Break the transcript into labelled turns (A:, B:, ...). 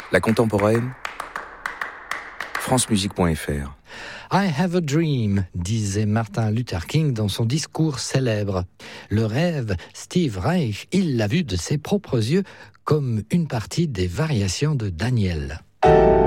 A: La contemporaine, francemusique.fr.
B: I have a dream, disait Martin Luther King dans son discours célèbre. Le rêve, Steve Reich, il l'a vu de ses propres yeux comme une partie des variations de Daniel.